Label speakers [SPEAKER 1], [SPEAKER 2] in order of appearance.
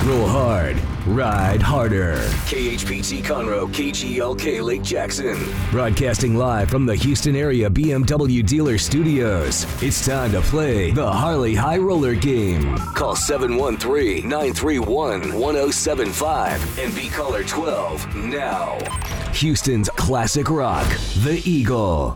[SPEAKER 1] Roll hard, ride harder.
[SPEAKER 2] KHPT Conroe, KGLK Lake Jackson.
[SPEAKER 1] Broadcasting live from the Houston area BMW dealer studios. It's time to play the Harley High Roller game.
[SPEAKER 2] Call 713-931-1075 and be caller 12 now.
[SPEAKER 1] Houston's classic rock, the Eagle.